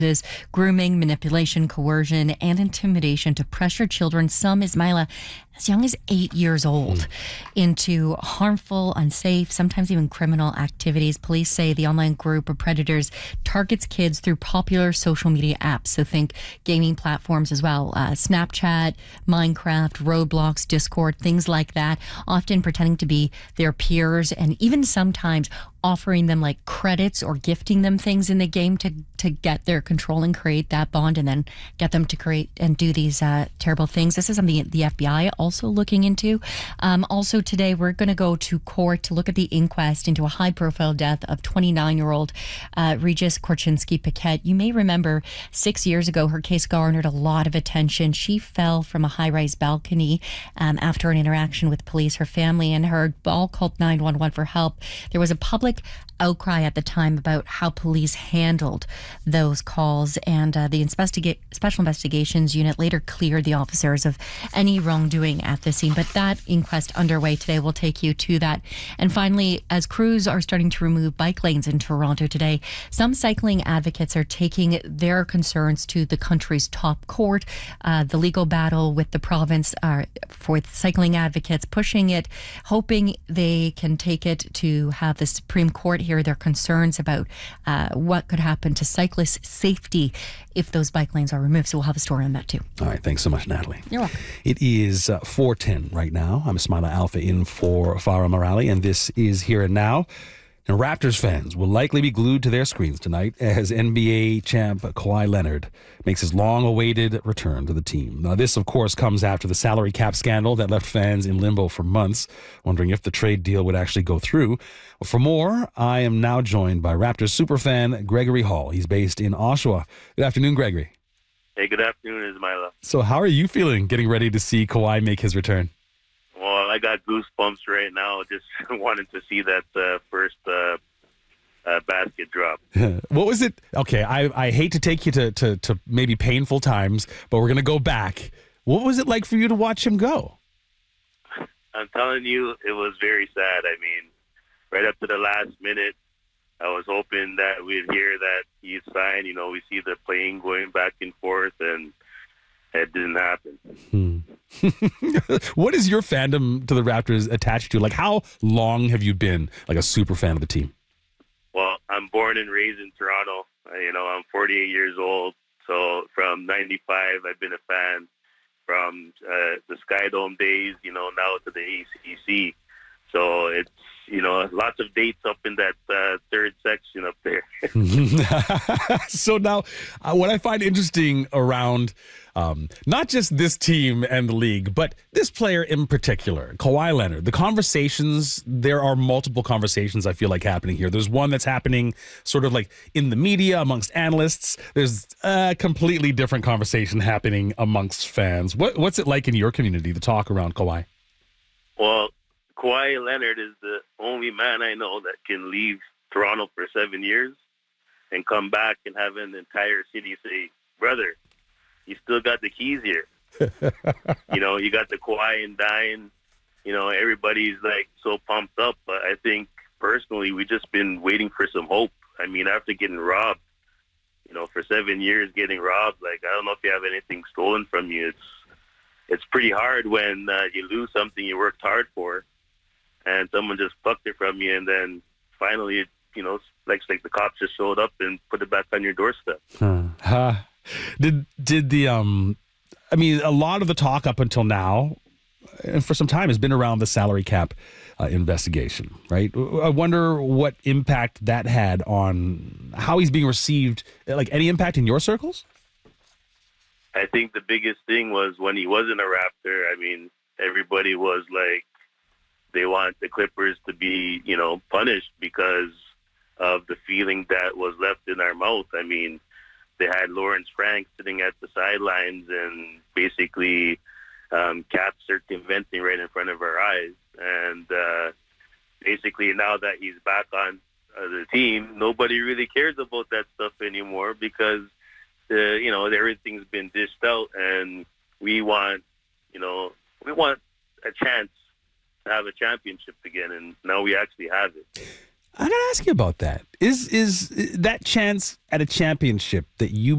is grooming, manipulation, coercion, and intimidation to pressure children, some, Ismaila, as young as 8 years old, into harmful, unsafe, sometimes even criminal activities. Police say the online group of predators targets kids through popular social media apps. So think gaming platforms as well. Snapchat, Minecraft, Roblox, Discord, things like that, often pretending to be their peers and even sometimes offering them like credits or gifting them things in the game to get their control and create that bond and then get them to create and do these terrible things. This is something the FBI also looking into. Also today, we're going to go to court to look at the inquest into a high-profile death of 29-year-old Regis Korchinski-Paquette. You may remember 6 years ago, her case garnered a lot of attention. She fell from a high-rise balcony after an interaction with police. Her family and her all called 911 for help. There was a public outcry at the time about how police handled those calls, and the Special Investigations Unit later cleared the officers of any wrongdoing at the scene. But that inquest underway today will take you to that. And finally, as crews are starting to remove bike lanes in Toronto today, some cycling advocates are taking their concerns to the country's top court. The legal battle with the province for cycling advocates pushing it, hoping they can take it to have the Supreme Court hear their concerns about what could happen to cyclist safety if those bike lanes are removed. So we'll have a story on that too. All right. Thanks so much, Natalie. You're welcome. It is 4:10 right now. I'm Ismaila Alfa in for Farah Morali, and this is Here and Now. Now, Raptors fans will likely be glued to their screens tonight as NBA champ Kawhi Leonard makes his long-awaited return to the team. Now, this, of course, comes after the salary cap scandal that left fans in limbo for months, wondering if the trade deal would actually go through. Well, for more, I am now joined by Raptors superfan Gregory Hall. He's based in Oshawa. Good afternoon, Gregory. Hey, good afternoon, Ismaila. So how are you feeling getting ready to see Kawhi make his return? Well, I got goosebumps right now just wanting to see that first basket drop. What was it? Okay, I hate to take you to maybe painful times, but we're going to go back. What was it like for you to watch him go? I'm telling you, it was very sad. I mean, right up to the last minute, I was hoping that we'd hear that he's signed. You know, we see the plane going back and forth, and it didn't happen. What is your fandom to the Raptors attached to? Like, how long have you been like a super fan of the team? Well, I'm born and raised in Toronto. You know, I'm 48 years old. So from 95, I've been a fan. From the Sky Dome days, you know, now to the ACC. So it's, you know, lots of dates up in that third section up there. So now, what I find interesting around not just this team and the league, but this player in particular, Kawhi Leonard, the conversations, there are multiple conversations I feel like happening here. There's one that's happening sort of like in the media amongst analysts. There's a completely different conversation happening amongst fans. What's it like in your community, the talk around Kawhi? Well, Kawhi Leonard is the only man I know that can leave Toronto for 7 years and come back and have an entire city say, brother, you still got the keys here. You know, you got the Kawhi and Dine. You know, everybody's like so pumped up. But I think personally, we just been waiting for some hope. I mean, after getting robbed, you know, for 7 years getting robbed, like, I don't know if you have anything stolen from you. It's pretty hard when you lose something you worked hard for and someone just plucked it from you, and then finally, you know, like the cops just showed up and put it back on your doorstep. Did the I mean, a lot of the talk up until now, and for some time, has been around the salary cap investigation, right? I wonder what impact that had on how he's being received. Like, any impact in your circles? I think the biggest thing was when he wasn't a Raptor. I mean, everybody was like, they want the Clippers to be, you know, punished because of the feeling that was left in our mouth. I mean, they had Lawrence Frank sitting at the sidelines and basically cap circumventing right in front of our eyes. And basically now that he's back on the team, nobody really cares about that stuff anymore because, you know, everything's been dished out, and we want a chance to have a championship again, and now we actually have it. I gotta ask you about that. Is that chance at a championship that you